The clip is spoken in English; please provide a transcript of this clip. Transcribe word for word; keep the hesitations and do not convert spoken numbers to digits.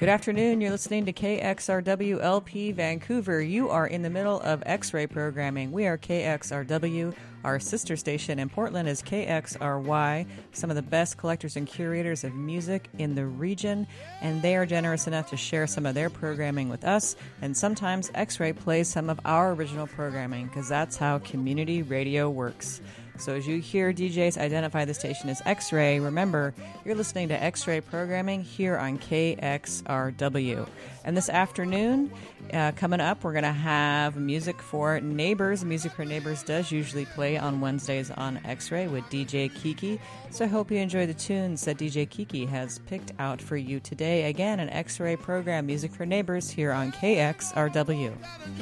Good afternoon. You're listening to K X R W L P Vancouver. You are in the middle of X-ray programming. We are K X R W. Our sister station in Portland is K X R Y, some of the best collectors and curators of music in the region, and they are generous enough to share some of their programming with us, and sometimes X-ray plays some of our original programming, because that's how community radio works. So as you hear D Js identify the station as X-Ray, remember, you're listening to X-Ray programming here on K X R W. And this afternoon, uh, coming up, we're going to have music for Neighbors. Music for Neighbors does usually play on Wednesdays on X-Ray with D J Kiki. So I hope you enjoy the tunes that D J Kiki has picked out for you today. Again, an X-Ray program, Music for Neighbors, here on K X R W.